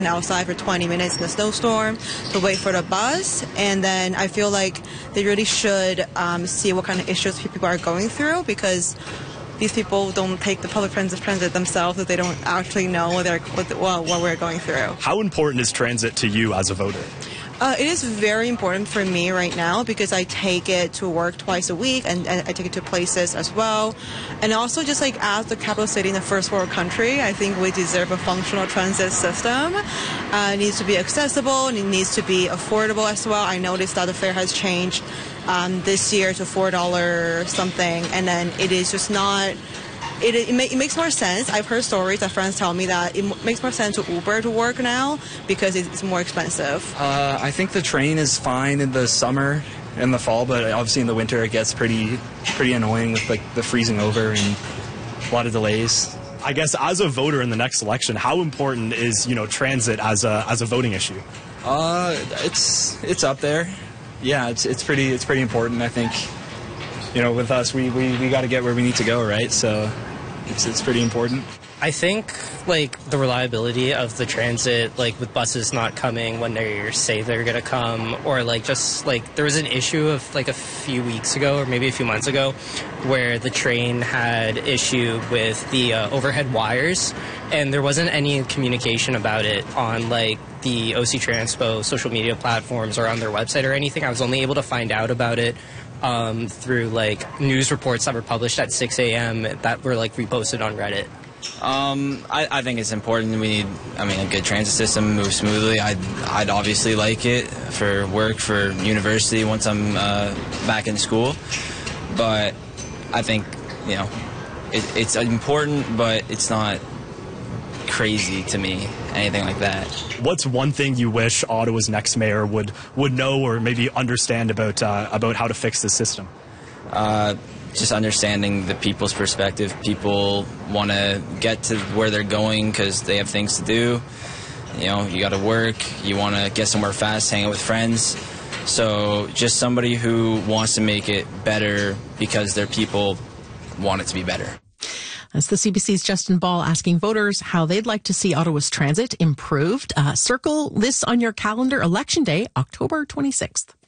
outside for 20 minutes in a snowstorm to wait for the bus, and then I feel like they really should see what kind of issues people are going through, because these people don't take the public transit themselves if they don't actually know what we're going through. How important is transit to you as a voter? It is very important for me right now because I take it to work twice a week, and I take it to places as well. And also, just like as the capital city in a first world country, I think we deserve a functional transit system. It needs to be accessible and it needs to be affordable as well. I noticed that the fare has changed this year to $4 something, and then it is just not. It makes more sense. I've heard stories that friends tell me that it makes more sense to Uber to work now because it's more expensive. I think the train is fine in the summer and the fall, but obviously in the winter it gets pretty annoying with like the freezing over and a lot of delays. I guess as a voter in the next election, how important is transit as a voting issue? It's up there. Yeah, it's pretty important. I think with us we got to get where we need to go, right? So it's pretty important. I think like the reliability of the transit, like with buses not coming when they say they're gonna come, or like just like there was an issue of like a few weeks ago or maybe a few months ago where the train had issue with the overhead wires, and there wasn't any communication about it on like the OC Transpo social media platforms or on their website or anything. I was only able to find out about it through like news reports that were published at 6 a.m. that were like reposted on Reddit. I think it's important. We need, a good transit system, move smoothly. I'd obviously like it for work, for university once I'm back in school. But I think, it's important, but it's not crazy to me, anything like that. What's one thing you wish Ottawa's next mayor would know or maybe understand about how to fix the system? Just understanding the people's perspective. People want to get to where they're going because they have things to do. You got to work. You want to get somewhere fast, hang out with friends. So just somebody who wants to make it better because their people want it to be better. That's the CBC's Justin Ball asking voters how they'd like to see Ottawa's transit improved. Circle this on your calendar. Election Day, October 26th.